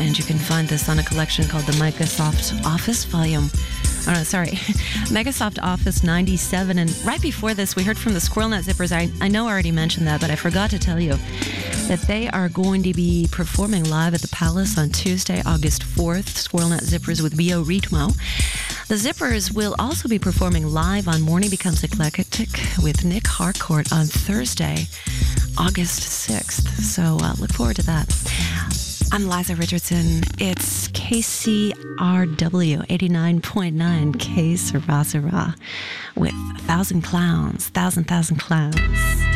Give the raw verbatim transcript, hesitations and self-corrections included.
and you can find this on a collection called the Microsoft Office Volume. Oh no, sorry, Microsoft Office ninety-seven. And right before this, we heard from the Squirrel Nut Zippers. I, I know I already mentioned that, but I forgot to tell you that they are going to be performing live at the Palace on Tuesday, August fourth. Squirrel Nut Zippers with Bio Ritmo. The Zippers will also be performing live on Morning Becomes Eclectic with Nick Harcourt on Thursday, August sixth. So uh, look forward to that. I'm Liza Richardson. It's K C R W eighty-nine point nine K Sarah Sarah with Thousand Clowns, Thousand Thousand Clowns.